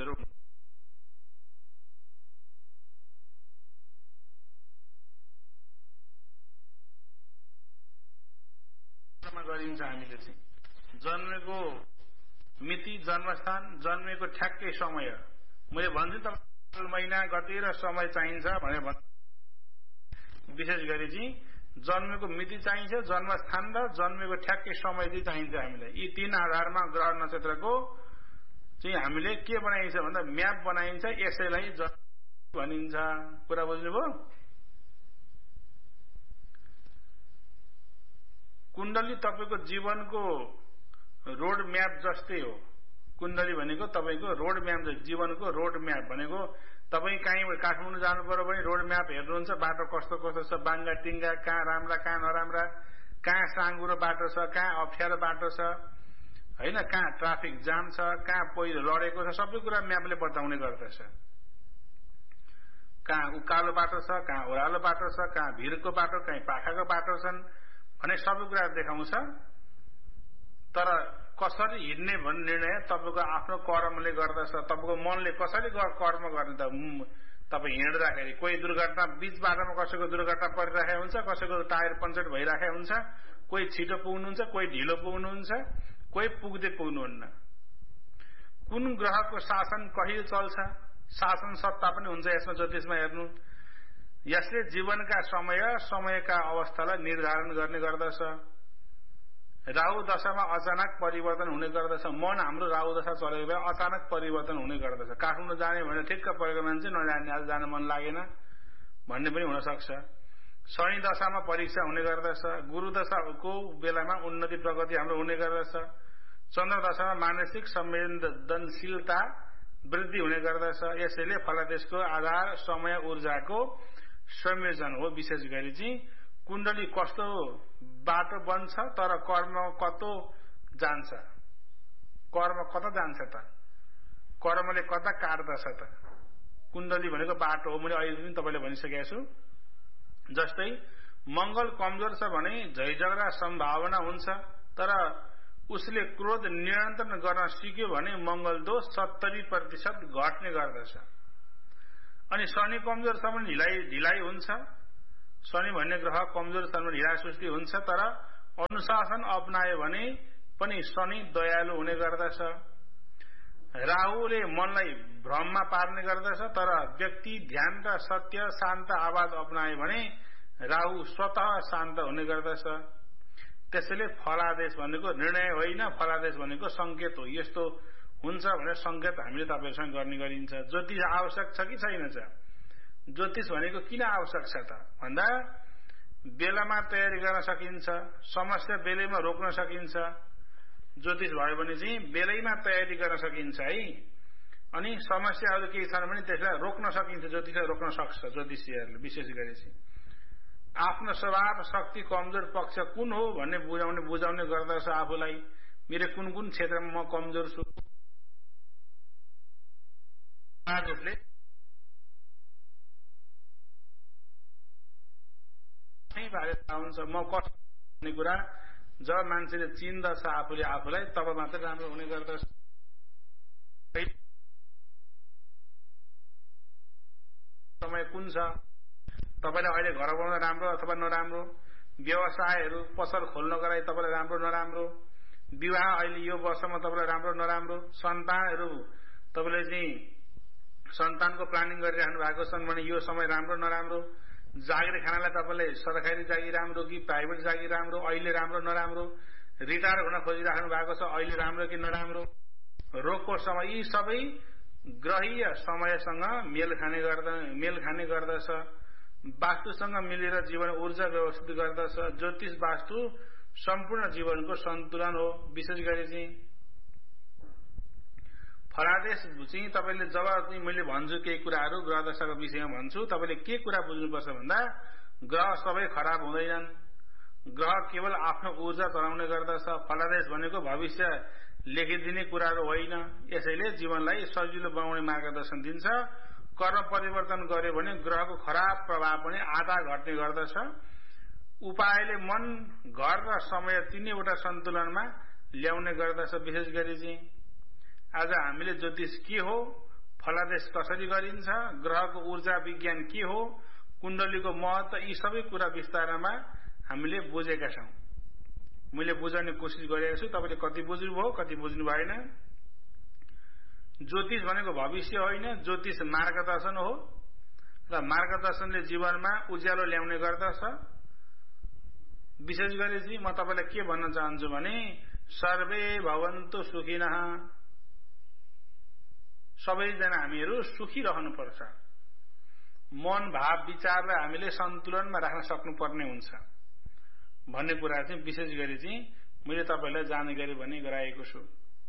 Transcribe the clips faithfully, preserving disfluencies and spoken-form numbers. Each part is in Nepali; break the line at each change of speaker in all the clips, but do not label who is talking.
ज्योतिषहरू गरिन्छ। हामीले चाहिँ जन्मेको मिति, जन्मस्थान, जन्मेको ठ्याक्कै समय मैले भन्छु तपाईँ महिना गते र समय चाहिन्छ भने विशेष गरी चाहिँ जन्मेको मिति चाहिन्छ, जन्मस्थान र जन्मेको ठ्याक्कै समय चाहिँ चाहिन्छ हामीलाई। यी तीन आधारमा ग्रह नक्षत्रको चाहिँ हामीले के बनाइन्छ भन्दा म्याप बनाइन्छ। यसैलाई भनिन्छ। कुरा बुझ्नुभयो? कुण्डली तपाईको जीवनको रोड म्याप जस्तै हो। कुण्डली भनेको तपाईको रोड म्याप, जीवनको रोड म्याप भनेको तपाईँ कहीँ काठमाडौँ जानु पर्यो भने रोड म्याप हेर्नुहुन्छ, बाटो कस्तो कस्तो छ, बाङ्गा टिङ्गा, कहाँ राम्रा कहाँ नराम्रा, कहाँ साँगुरो बाटो छ, कहाँ अप्ठ्यारो बाटो छ, होइन, कहाँ ट्राफिक जाम छ, कहाँ पहिरो लडेको छ, सबै कुरा म्यापले बताउने गर्दछ। कहाँ उकालो बाटो छ, कहाँ ओह्रालो बाटो छ, कहाँ भिरको बाटो, कहीँ पाखाको बाटो छन् भने सबै कुरा देखाउँछ। तर कसरी हिँड्ने भन्ने निर्णय तपाईँको आफ्नो कर्मले गर्दछ। तपाईँको मनले कसरी कर्म गर्ने त तपाईँ हिँड्दाखेरि कोही दुर्घटना बीच बाटोमा कसैको दुर्घटना परिरहेको हुन्छ, कसैको टायर पञ्चर भइरहेको हुन्छ, कोही छिटो पुग्नुहुन्छ, कोही ढिलो पुग्नुहुन्छ, कोही पुग्दै पुग्नुहुन्न। कुन ग्रहको शासन कहिले चल्छ, शासन सत्ता पनि हुन्छ यसमा ज्योतिषमा हेर्नु। यसले जीवनका समय समयका अवस्थालाई निर्धारण गर्ने गर्दछ। राहु दशामा अचानक परिवर्तन हुने गर्दछ। मन हाम्रो राहु दशा चलेको बेला अचानक परिवर्तन हुने गर्दछ। काठमाडौँ जाने भने ठिक्क परेको मान्छे नजाने, आज जान मन लागेन भन्ने पनि हुन सक्छ। शनि दशामा परीक्षा हुने गर्दछ। गुरु दशाको बेलामा उन्नति प्रगति हाम्रो हुने गर्दछ। चन्द्र दशामा मानसिक संवेदनशीलता वृद्धि हुने गर्दछ। यसैले फलादेशको आधार समय ऊर्जाको संयोजन हो। विशेष गरी चाहिँ कुण्डली कस्तो बाटो बन्छ, तर कर्म कतो जान्छ, कर्म कता जान्छ त, कर्मले कता काट्दछ त। कुण्डली भनेको बाटो हो। मैले अहिले पनि तपाईँले भनिसकेको छु। जस्तै मंगल कमजोर छ भने झैझगडा सम्भावना हुन्छ, तर उसले क्रोध नियन्त्रण गर्न सिक्यो भने मंगल दोष सत्तरी प्रतिशत घट्ने गर्दछ। अनि शनि कमजोर छ भने ढिलाइ ढिलाइ हुन्छ। शनि भन्ने ग्रह कमजोर छ भने ढिलाइ सुस्ती हुन्छ, तर अनुशासन अपनायो भने पनि शनि दयालु हुने गर्दछ। राहुले मनलाई भ्रममा पार्ने गर्दछ, तर व्यक्ति ध्यान र सत्य शान्त आवाज अपनायो भने राहु स्वतः शान्त हुने गर्दछ। त्यसैले फलादेश भनेको निर्णय होइन, फलादेश भनेको संकेत हो। यस्तो हुन्छ भनेर संकेत हामीले तपाईसँग गर्ने गरिन्छ। ज्योतिष आवश्यक छ कि छैन छ? ज्योतिष भनेको किन आवश्यक छ त भन्दा बेलामा तयारी गर्न सकिन्छ, समस्या बेलैमा रोक्न सकिन्छ। ज्योतिष भयो भने चाहिँ बेलैमा तयारी गर्न सकिन्छ है। अनि समस्याहरू केही छन् भने त्यसलाई रोक्न सकिन्छ। ज्योतिषले रोक्न सक्छ। ज्योतिषीहरूले विशेष गरी चाहिँ आफ्नो स्वभाव शक्ति कमजोर पक्ष कुन हो भन्ने बुझाउने बुझाउने गर्दछ आफूलाई। मेरो कुन कुन क्षेत्रमा म कमजोर छु, जसले हुन्छ म कस्तो भन्ने कुरा जब मान्छेले चिन्दछ आफूले आफूलाई, तब मात्र राम्रो हुने गर्दछ। समय कुन छ, तपाईलाई अहिले घर बनाउन राम्रो अथवा नराम्रो, व्यवसायहरू पसल खोल्नको लागि तपाईलाई राम्रो नराम्रो, विवाह अहिले यो वर्षमा तपाईलाई राम्रो नराम्रो, सन्तानहरू तपाईले चाहिँ सन्तानको प्लानिङ गरिराख्नु भएको छन् भने यो समय राम्रो नराम्रो, जागिर खानालाई तपाईले सरकारी जागिर राम्रो कि प्राइभेट जागिर राम्रो, अहिले राम्रो नराम्रो, रिटायर हुन खोजिराख्नु भएको छ अहिले राम्रो कि नराम्रो, रोगको समय, यी सबै ग्रहीय समयसँग मेल खाने गर्दा मेल खाने गर्दछ। वास्तुसँग मिलेर जीवन ऊर्जा व्यवस्थित गर्दछ। ज्योतिष वास्तु सम्पूर्ण जीवनको सन्तुलन हो। विशेष गरी चाहिँ फलादेश चाहिँ तपाईले जब चाहिँ मैले भन्छु केही कुराहरू ग्रह दशाको विषयमा भन्छु, तपाईले के कुरा बुझ्नुपर्छ भन्दा ग्रह सबै खराब हुँदैनन्। ग्रह केवल आफ्नो ऊर्जा चलाउने गर्दछ। फलादेश भनेको भविष्य लेखिदिने कुराहरू होइन। यसैले जीवनलाई सजिलो बनाउने मार्गदर्शन दिन्छ। कर्म परिवर्तन गर्यो भने ग्रहको खराब प्रभाव पनि आधा घट्ने गर्दछ। उपायले मन, घर र समय तीनैवटा सन्तुलनमा ल्याउने गर्दछ। विशेष गरी चाहिँ आज हामीले ज्योतिष के हो फलादेश कसरी गरिन्छ, ग्रहको ऊर्जा विज्ञान के हो, कुण्डलीको महत्व, यी सबै कुरा विस्तारमा हामीले बुझेका छौं। मैले बुझाउने कोसिस गरेको छु, तपाईले कति बुझ्नुभयो कति बुझ्नु भएन। ज्योतिष भनेको भविष्य होइन, ज्योतिष मार्गदर्शन हो र मार्गदर्शनले जीवनमा उज्यालो ल्याउने गर्दछ। विशेष गरी चाहिँ म तपाईलाई के भन्न चाहन्छु भने सर्वे भवन्तु सुखिनः, सबैजना हामीहरू सुखी रहनुपर्छ। मन भाव विचारलाई हामीले सन्तुलनमा राख्न सक्नुपर्ने हुन्छ भन्ने कुरा चाहिँ विशेष गरी चाहिँ मैले तपाईलाई जानकारी भने गराएको छु।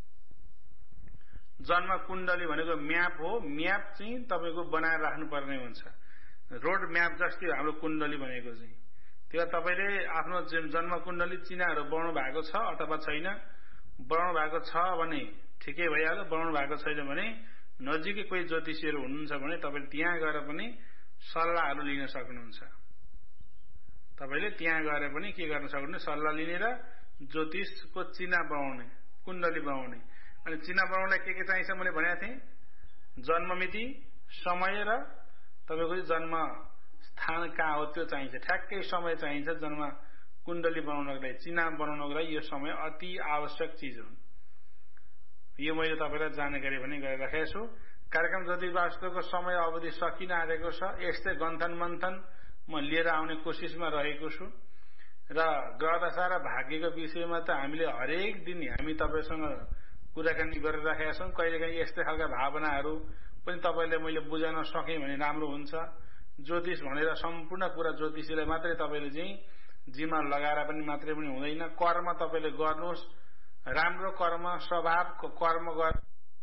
जन्म कुण्डली भनेको म्याप हो, म्याप चाहिँ तपाईको बनाएर राख्नुपर्ने हुन्छ। रोड म्याप जस्तै हाम्रो कुण्डली भनेको चाहिँ त्यो तपाईले आफ्नो जन्म कुण्डली चिनाहरू बनाउनु भएको छ अथवा छैन। बनाउनु भएको छ भने ठिकै भइहाल्यो, बनाउनु भएको छैन भने नजिकै कोही ज्योतिषीहरू हुनुहुन्छ भने तपाईले त्यहाँ गएर पनि सल्लाहहरू लिन सक्नुहुन्छ। तपाईले त्यहाँ गएर पनि के गर्न सक्नुहुन्छ, सल्लाह लिने र ज्योतिषको चिना बनाउने, कुण्डली बनाउने। अनि चिना बनाउनलाई के के चाहिन्छ मैले भनेको थिएँ, जन्ममिति, समय र तपाईको जन्म स्थान कहाँ हो त्यो चाहिन्छ। ठ्याक्कै समय चाहिन्छ जन्म कुण्डली बनाउनको लागि, चिना बनाउनको लागि यो समय अति आवश्यक चिज हो। यो मैले तपाईलाई जानकारी पनि गरिराखेको छु। कार्यक्रम ज्योतिषवास्तुको समय अवधि सकिन आएको छ। यस्तै गन्थन मन्थन म लिएर आउने कोसिसमा रहेको छु र ग्रहदशा र भाग्यको विषयमा त हामीले हरेक दिन हामी तपाईसँग कुराकानी गरिराखेका छौं। कहिलेकाहीँ यस्तै खालका भावनाहरू पनि तपाईले मैले बुझाउन सकेँ भने राम्रो हुन्छ। ज्योतिष भनेर सम्पूर्ण कुरा ज्योतिषीलाई मात्रै तपाईले चाहिँ जिम्मा लगाएर पनि मात्रै पनि हुँदैन। कर्म तपाईले गर्नुहोस्, राम्रो कर्म, स्वभावको कर्म गर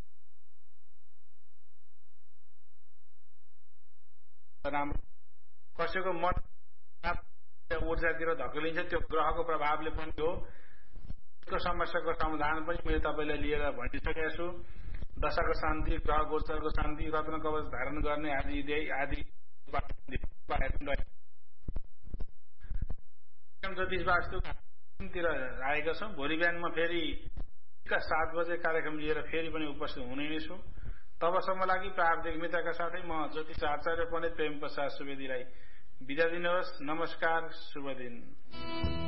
राम्रो। कसैको मन ऊर्जातिर धकेलिन्छ, त्यो ग्रहको प्रभावले पनि हो। त्यसको समस्याको समाधान पनि मैले तपाईलाई लिएर भनिसकेको छु। दशाको शान्ति, ग्रह गोचरको शान्ति, रत्न कवच धारण गर्ने आदि आदि ज्योतिष वास्तुतिर आएका छौं। भोलि बिहान म फेरि सात बजे कार्यक्रम लिएर फेरि पनि उपस्थित हुने नै छु। तबसम्म लागि प्राविधिक मित्रका साथै म ज्योतिष आचार्य पण्डित प्रेम प्रसाद सुवेदीलाई बिदा दिनुहोस्। नमस्कार, शुभ दिन।